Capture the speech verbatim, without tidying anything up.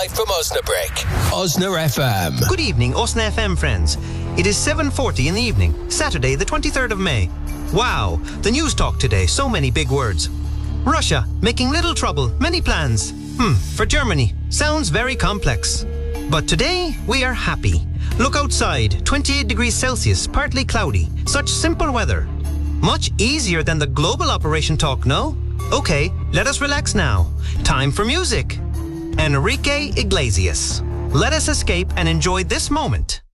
live from Osnabrück. Osna F M. Good evening, Osna F M friends. It is seven forty in the evening, Saturday the twenty-third of May. Wow, the news talk today, so many big words. Russia, making little trouble, many plans. Hmm, for Germany, sounds very complex. But today, we are happy. Look outside, twenty-eight degrees Celsius, partly cloudy. Such simple weather. Much easier than the global operation talk, no? Okay, let us relax now. Time for music. Enrique Iglesias. Let us escape and enjoy this moment.